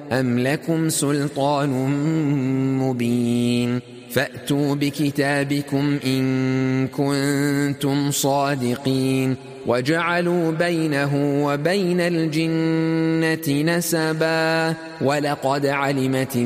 أم لكم سلطان مبين فأتوا بكتابكم إن كنتم صادقين وجعلوا بينه وبين الجنة نسبا ولقد علمت